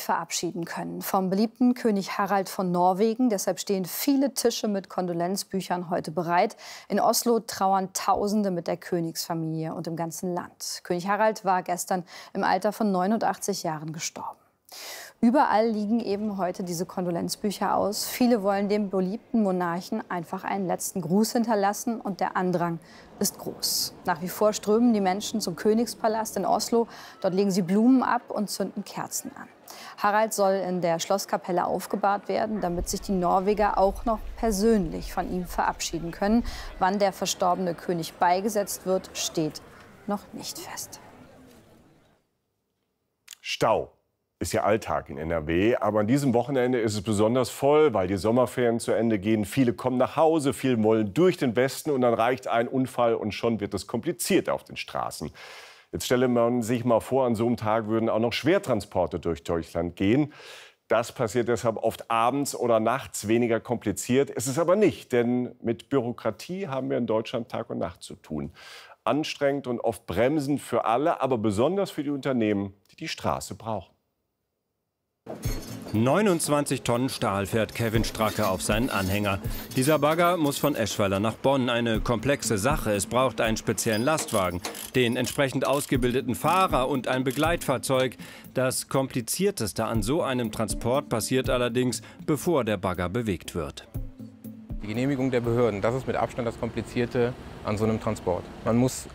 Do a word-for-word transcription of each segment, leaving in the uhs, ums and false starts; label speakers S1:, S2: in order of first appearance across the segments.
S1: verabschieden können. Vom beliebten König Harald von Norwegen. Deshalb stehen viele Tische mit Kondolenzbüchern heute bereit. In Oslo trauern Tausende mit der Königsfamilie und im ganzen Land. König Harald war gestern im Alter von neunundachtzig Jahren gestorben. Überall liegen eben heute diese Kondolenzbücher aus. Viele wollen dem beliebten Monarchen einfach einen letzten Gruß hinterlassen und der Andrang ist groß. Nach wie vor strömen die Menschen zum Königspalast in Oslo. Dort legen sie Blumen ab und zünden Kerzen an. Harald soll in der Schlosskapelle aufgebahrt werden, damit sich die Norweger auch noch persönlich von ihm verabschieden können. Wann der verstorbene König beigesetzt wird, steht noch nicht fest.
S2: Stau ist ja Alltag in N R W, aber an diesem Wochenende ist es besonders voll, weil die Sommerferien zu Ende gehen. Viele kommen nach Hause, viele wollen durch den Westen und dann reicht ein Unfall und schon wird es kompliziert auf den Straßen. Jetzt stelle man sich mal vor, an so einem Tag würden auch noch Schwertransporte durch Deutschland gehen. Das passiert deshalb oft abends oder nachts weniger kompliziert. Es ist aber nicht, denn mit Bürokratie haben wir in Deutschland Tag und Nacht zu tun. Anstrengend und oft bremsend für alle, aber besonders für die Unternehmen, die die Straße brauchen.
S3: neunundzwanzig Tonnen Stahl fährt Kevin Stracke auf seinen Anhänger. Dieser Bagger muss von Eschweiler nach Bonn. Eine komplexe Sache. Es braucht einen speziellen Lastwagen, den entsprechend ausgebildeten Fahrer und ein Begleitfahrzeug. Das Komplizierteste an so einem Transport passiert allerdings, bevor der Bagger bewegt wird.
S4: Die Genehmigung der Behörden, das ist mit Abstand das Komplizierte an so einem Transport. Man muss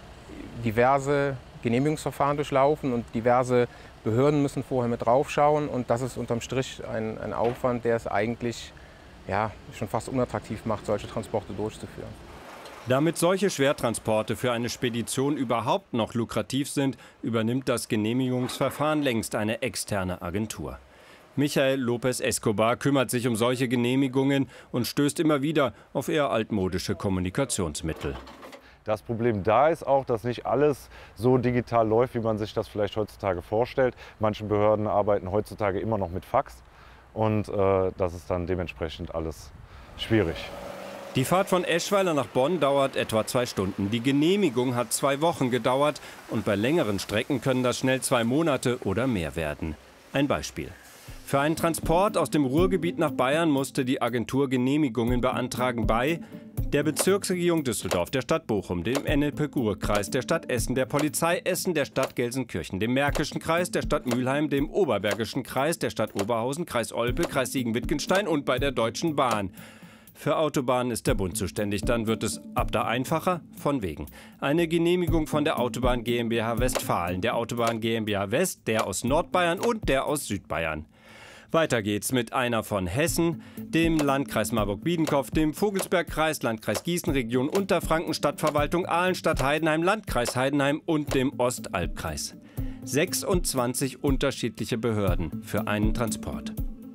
S4: diverse Genehmigungsverfahren durchlaufen und diverse Behörden müssen vorher mit draufschauen. Und das ist unterm Strich ein, ein Aufwand, der es eigentlich ja, schon fast unattraktiv macht, solche Transporte durchzuführen.
S3: Damit solche Schwertransporte für eine Spedition überhaupt noch lukrativ sind, übernimmt das Genehmigungsverfahren längst eine externe Agentur. Michael López Escobar kümmert sich um solche Genehmigungen und stößt immer wieder auf eher altmodische Kommunikationsmittel.
S5: Das Problem da ist auch, dass nicht alles so digital läuft, wie man sich das vielleicht heutzutage vorstellt. Manche Behörden arbeiten heutzutage immer noch mit Fax und äh, das ist dann dementsprechend alles schwierig.
S3: Die Fahrt von Eschweiler nach Bonn dauert etwa zwei Stunden. Die Genehmigung hat zwei Wochen gedauert und bei längeren Strecken können das schnell zwei Monate oder mehr werden. Ein Beispiel. Für einen Transport aus dem Ruhrgebiet nach Bayern musste die Agentur Genehmigungen beantragen bei der Bezirksregierung Düsseldorf, der Stadt Bochum, dem N L P-Ruhr-Kreis, der Stadt Essen, der Polizei Essen, der Stadt Gelsenkirchen, dem Märkischen Kreis, der Stadt Mülheim, dem Oberbergischen Kreis, der Stadt Oberhausen, Kreis Olpe, Kreis Siegen-Wittgenstein und bei der Deutschen Bahn. Für Autobahnen ist der Bund zuständig, dann wird es ab da einfacher, von wegen. Eine Genehmigung von der Autobahn GmbH Westfalen, der Autobahn GmbH West, der aus Nordbayern und der aus Südbayern. Weiter geht's mit einer von Hessen, dem Landkreis Marburg-Biedenkopf, dem Vogelsbergkreis, Landkreis Gießen, Region Unterfranken, Stadtverwaltung Aalen, Stadt Heidenheim, Landkreis Heidenheim und dem Ostalbkreis. sechsundzwanzig unterschiedliche Behörden für einen Transport.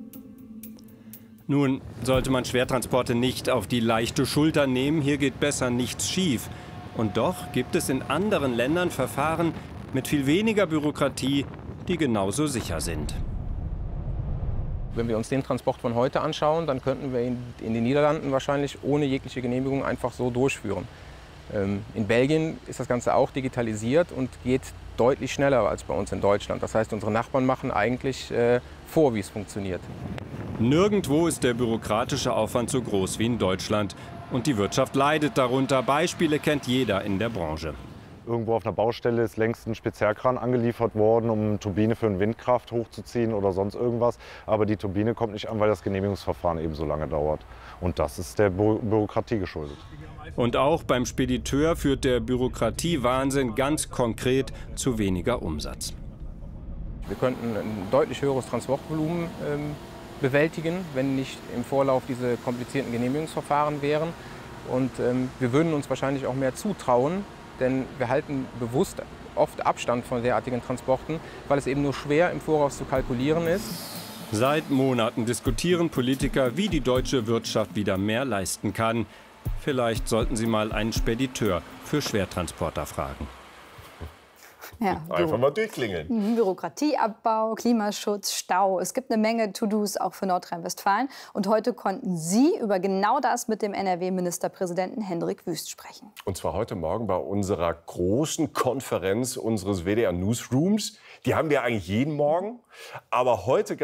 S3: Nun sollte man Schwertransporte nicht auf die leichte Schulter nehmen, hier geht besser nichts schief. Und doch gibt es in anderen Ländern Verfahren mit viel weniger Bürokratie, die genauso sicher sind.
S4: Wenn wir uns den Transport von heute anschauen, dann könnten wir ihn in den Niederlanden wahrscheinlich ohne jegliche Genehmigung einfach so durchführen. In Belgien ist das Ganze auch digitalisiert und geht deutlich schneller als bei uns in Deutschland. Das heißt, unsere Nachbarn machen eigentlich vor, wie es funktioniert.
S3: Nirgendwo ist der bürokratische Aufwand so groß wie in Deutschland. Und die Wirtschaft leidet darunter. Beispiele kennt jeder in der Branche.
S5: Irgendwo auf einer Baustelle ist längst ein Spezialkran angeliefert worden, um eine Turbine für eine Windkraft hochzuziehen oder sonst irgendwas. Aber die Turbine kommt nicht an, weil das Genehmigungsverfahren eben so lange dauert. Und das ist der Bü Bürokratie geschuldet.
S3: Und auch beim Spediteur führt der Bürokratiewahnsinn ganz konkret zu weniger Umsatz.
S4: Wir könnten ein deutlich höheres Transportvolumen ähm, bewältigen, wenn nicht im Vorlauf diese komplizierten Genehmigungsverfahren wären. Und ähm, wir würden uns wahrscheinlich auch mehr zutrauen, denn wir halten bewusst oft Abstand von derartigen Transporten, weil es eben nur schwer im Voraus zu kalkulieren ist.
S3: Seit Monaten diskutieren Politiker, wie die deutsche Wirtschaft wieder mehr leisten kann. Vielleicht sollten Sie mal einen Spediteur für Schwertransporter fragen.
S1: Ja,
S2: Einfach mal durchklingeln.
S1: Mhm, Bürokratieabbau, Klimaschutz, Stau. Es gibt eine Menge To-Dos auch für Nordrhein-Westfalen. Und heute konnten Sie über genau das mit dem N R W-Ministerpräsidenten Hendrik Wüst sprechen.
S2: Und zwar heute Morgen bei unserer großen Konferenz unseres W D R Newsrooms. Die haben wir eigentlich jeden Morgen. Aber heute